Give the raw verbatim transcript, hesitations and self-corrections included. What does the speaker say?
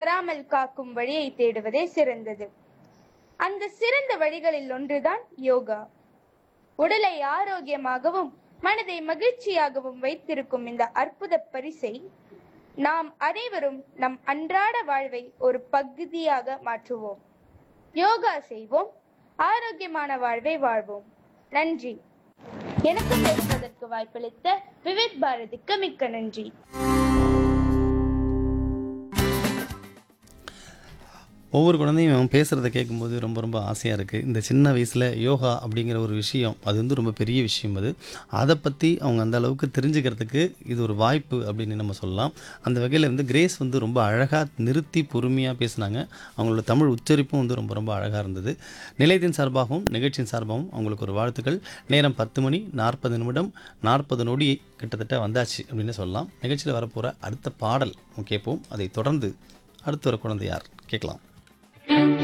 வராமல் காக்கும் வழியை தேடுவதே சிறந்தது. அந்த சிறந்த வழிகளில் ஒன்றுதான் யோகா. உடலை ஆரோக்கியமாகவும் மனதை மகிழ்ச்சியாகவும் வைத்திருக்கும் இந்த அற்புத பரிசை நாம் அனைவரும் நம் அன்றாட வாழ்வை ஒரு பகுதியாக மாற்றுவோம். யோகா செய்வோம், ஆரோக்கியமான வாழ்வை வாழ்வோம். நன்றி. எனக்கு பேசுவதற்கு வாய்ப்பளித்த விவேக் பாரதிக்கு மிக்க நன்றி. ஒவ்வொரு குழந்தையும் பேசுகிறத கேட்கும்போது ரொம்ப ரொம்ப ஆசையாக இருக்குது. இந்த சின்ன வயசில் யோகா அப்படிங்கிற ஒரு விஷயம் அது வந்து ரொம்ப பெரிய விஷயம். அது அதை பற்றி அவங்க அந்த அளவுக்கு தெரிஞ்சுக்கிறதுக்கு இது ஒரு வாய்ப்பு அப்படின்னு நம்ம சொல்லலாம். அந்த வகையில் வந்து கிரேஸ் வந்து ரொம்ப அழகாக நிறுத்தி பொறுமையாக பேசினாங்க. அவங்களோட தமிழ் உச்சரிப்பும் வந்து ரொம்ப ரொம்ப அழகாக இருந்தது. நிலையத்தின் சார்பாகவும் நிகழ்ச்சியின் சார்பாகவும் அவங்களுக்கு ஒரு வாழ்த்துக்கள். நேரம் பத்து மணி நாற்பது நிமிடம் நாற்பது நொடி கிட்டத்தட்ட வந்தாச்சு அப்படின்னு சொல்லலாம். நிகழ்ச்சியில் வரப்போகிற அடுத்த பாடல் கேட்போம். அதை தொடர்ந்து அடுத்த ஒரு குழந்தை யார் கேட்கலாம்.